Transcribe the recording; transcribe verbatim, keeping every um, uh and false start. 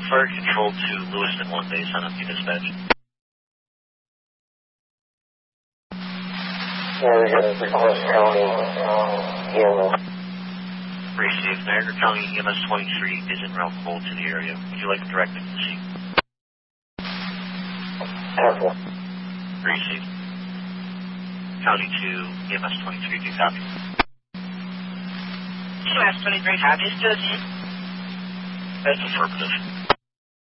Fire Control to Lewiston one base on empty dispatch. Yeah, we got a request county E M S. Received. Niagara County E M S twenty-three is en route cold to the area. Would you like a direct to the scene? Careful. Received. County two, E M S twenty-three, do you copy? E M S twenty-three, copy. Still a team? That's affirmative.